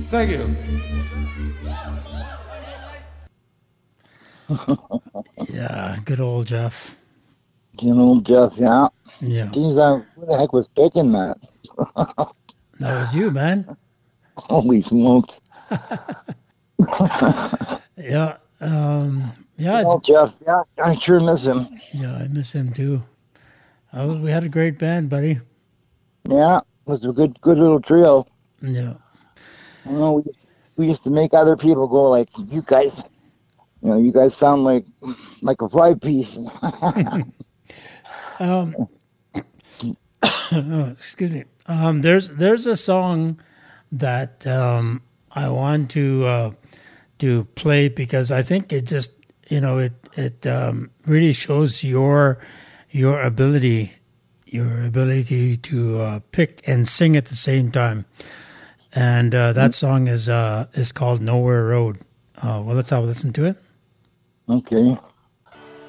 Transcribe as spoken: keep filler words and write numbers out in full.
Thank you. Yeah, good old Jeff. Good old Jeff, yeah. Yeah, Geez, I, who the heck was picking that? that was you, man. Holy smokes. Yeah, um, yeah, Good it's old Jeff, yeah, I sure miss him. yeah. I miss him too. I was, we had a great band, buddy. Yeah, it was a good, good little trio. Yeah. You know, we, we used to make other people go like, you guys, you know, you guys sound like like a fly piece. Um, oh, excuse me. Um, there's there's a song that um, I want to uh, to play because I think it just you know it it um, really shows your your ability your ability to uh, pick and sing at the same time. And uh, that song is uh, is called Nowhere Road. Uh, well, let's have a listen to it. Okay.